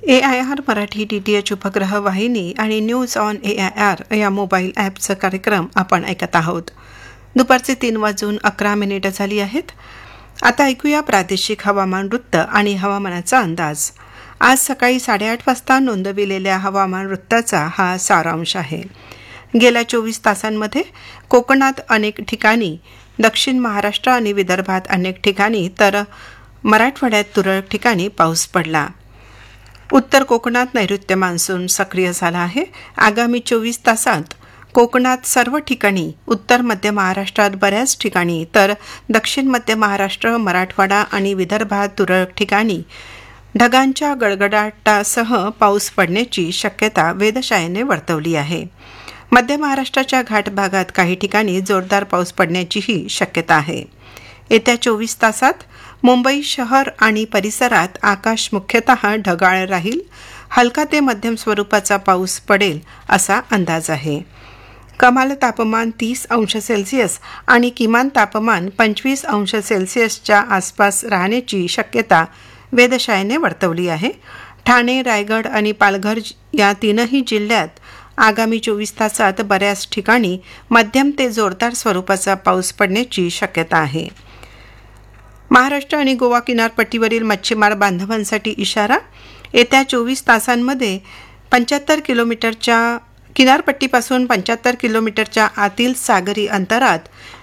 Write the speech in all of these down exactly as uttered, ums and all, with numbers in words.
A I R Marathi D T H उपग्रह वाहिनी आणि news on A I R या मोबाईल ॲपचा कार्यक्रम आपण ऐकत आहोत. दुपारचे तीन वाजून अकरा मिनिटं झाली आहेत. आता ऐकूया प्रादेशिक हवामान वृत्त आणि हवामानाचा अंदाज. आज सकाळी साडेआठ वाजता नोंदविलेल्या हवामान वृत्ताचा हा सारांश आहे. गेल्या चोवीस तासांमध्ये कोकणात अनेक ठिकाणी, दक्षिण महाराष्ट्र आणि विदर्भात अनेक ठिकाणी तर मराठवाड्यात तुरळक ठिकाणी पाऊस पडला. उत्तर कोकणात नैऋत्य मान्सून सक्रिय झाला आहे. आगामी चोवीस तासात कोकणात सर्व ठिकाणी, उत्तर मध्य महाराष्ट्रात बऱ्याच ठिकाणी तर दक्षिण मध्य महाराष्ट्र, मराठवाडा आणि विदर्भात तुरळक ठिकाणी ढगांच्या गडगडाटासह पाऊस पडण्याची शक्यता वेधशाळेने वर्तवली आहे. मध्य महाराष्ट्राच्या घाट भागात काही ठिकाणी जोरदार पाऊस पडण्याचीही शक्यता आहे. येत्या चोवीस तासात मुंबई शहर आणि परिसरात आकाश मुख्यतः ढगाळ राहील. हलका ते मध्यम स्वरूपाचा पाऊस पडेल असा अंदाज आहे. कमाल तापमान तीस अंश सेल्सिअस आणि किमान तापमान पंचवीस अंश सेल्सिअसच्या आसपास राहण्याची शक्यता वेधशाळेने वर्तवली आहे. ठाणे, रायगड आणि पालघर या तीनही जिल्ह्यात आगामी चोवीस तासात बऱ्याच ठिकाणी मध्यम ते जोरदार स्वरूपाचा पाऊस पडण्याची शक्यता आहे. महाराष्ट्र आणि गोवा किनारपट्टीवरील मच्छीमार बांधवांसाठी इशारा. येत्या चोवीस तासांमध्ये पंच्याहत्तर किलोमीटरच्या किनारपट्टीपासून पंच्याहत्तर किलोमीटरच्या आतील सागरी अंतरात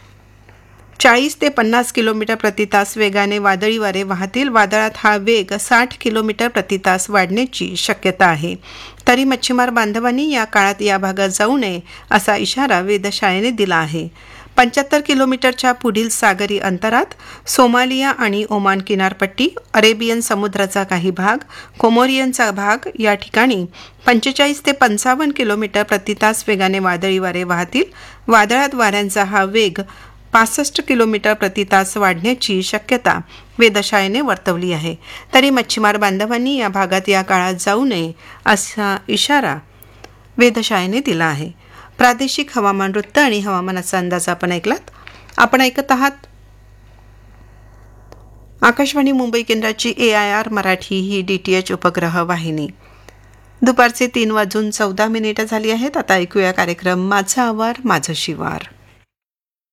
चाळीस ते पन्नास किलोमीटर प्रतितास वेगाने वादळी वारे वाहतील. वादळात हा वेग साठ किलोमीटर प्रतितास वाढण्याची शक्यता आहे. तरी मच्छीमार बांधवांनी या काळात या भागात जाऊ नये असा इशारा वेधशाळेने दिला आहे. पंच्याहत्तर किलोमीटरच्या पुढील सागरी अंतरात सोमालिया आणि ओमान किनारपट्टी, अरेबियन समुद्राचा काही भाग, कोमोरियनचा भाग या ठिकाणी पंचेचाळीस ते पंचावन्न किलोमीटर प्रतितास वेगाने वादळी वारे वाहतील. वादळात वाऱ्यांचा हा वेग पासष्ट किलोमीटर प्रतितास वाढण्याची शक्यता वेधशाळेने वर्तवली आहे. तरी मच्छीमार बांधवांनी या भागात या काळात जाऊ नये असा इशारा वेधशाळेने दिला आहे. प्रादेशिक हवामान वृत्त आणि हवामानाचा अंदाज आपण ऐकलात. आपण ऐकत आहात आकाशवाणी मुंबई केंद्राची ए I R Marathi he D T H उपग्रह वाहिनी. दुपारचे तीन वाजून चौदा मिनिटं झाली आहेत. आता ऐकूया कार्यक्रम माझा आवार माझं शिवार.